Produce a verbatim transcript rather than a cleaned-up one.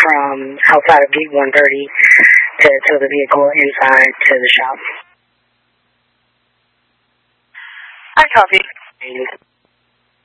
from outside of gate one thirty to tow the vehicle inside to the shop. I copy.